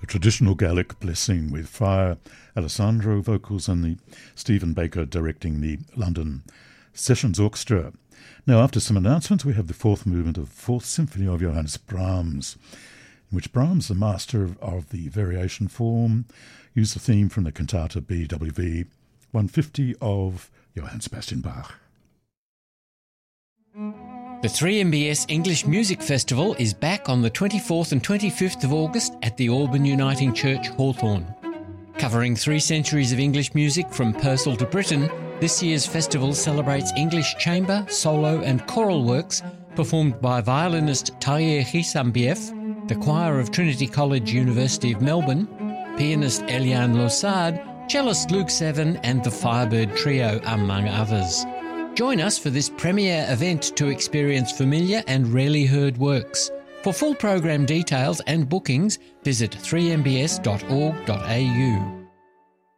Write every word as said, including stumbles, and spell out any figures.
a traditional Gaelic blessing with Friar Alessandro vocals and the Stephen Baker directing the London Sessions Orchestra. Now, after some announcements, we have the fourth movement of the Fourth Symphony of Johannes Brahms, in which Brahms, the master of, of the variation form, used the theme from the cantata B W V one fifty of Johann Sebastian Bach. The three M B S English Music Festival is back on the twenty-fourth and twenty-fifth of August at the Auburn Uniting Church, Hawthorne. Covering three centuries of English music from Purcell to Britain, this year's festival celebrates English chamber, solo and choral works performed by violinist Tahir Hisambiev, the choir of Trinity College, University of Melbourne, pianist Eliane Losard, cellist Luke Seven and the Firebird Trio, among others. Join us for this premiere event to experience familiar and rarely heard works. For full program details and bookings, visit three m b s dot org dot a u.